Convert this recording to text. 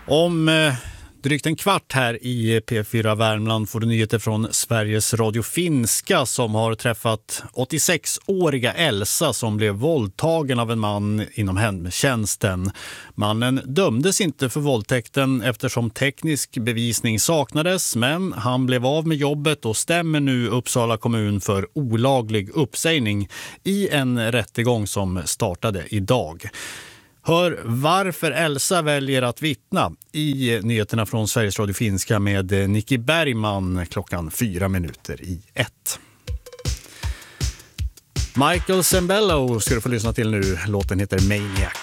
Om drygt en kvart här i P4 Värmland får du nyheter från Sveriges Radio Finska som har träffat 86-åriga Elsa som blev våldtagen av en man inom hemtjänsten. Mannen dömdes inte för våldtäkten eftersom teknisk bevisning saknades, men han blev av med jobbet och stämmer nu Uppsala kommun för olaglig uppsägning i en rättegång som startade idag. Hör varför Elsa väljer att vittna i nyheterna från Sveriges Radio Finska med Nicky Bergman klockan 1:04. Michael Sembello ska du få lyssna till nu. Låten heter Maniac.